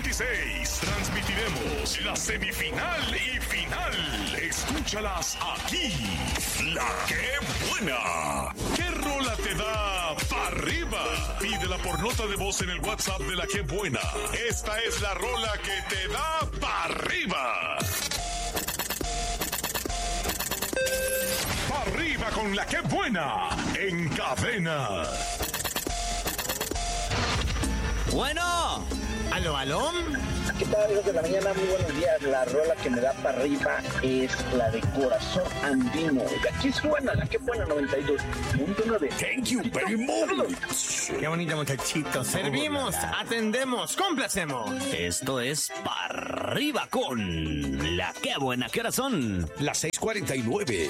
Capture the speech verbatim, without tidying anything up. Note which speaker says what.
Speaker 1: veintiséis transmitiremos la semifinal y final. Escúchalas aquí. La que buena. ¿Qué rola te da pa' arriba? Pídela por nota de voz en el WhatsApp de La que buena. Esta es la rola que te da pa' arriba. Pa' arriba con La que buena. En cadena.
Speaker 2: Bueno, aló, aló.
Speaker 3: ¿Qué tal, hijos de la mañana? Muy buenos días. La rola que me da para arriba es la de Corazón Andino. La que es buena, la que es buena, noventa y dos punto nueve.
Speaker 1: Thank you very much.
Speaker 2: Qué bonito, muchachito. Servimos, atendemos, complacemos.
Speaker 4: Esto es Pa' arriba con La que buena. ¿Qué horas son?
Speaker 1: Las seis cuarenta y nueve.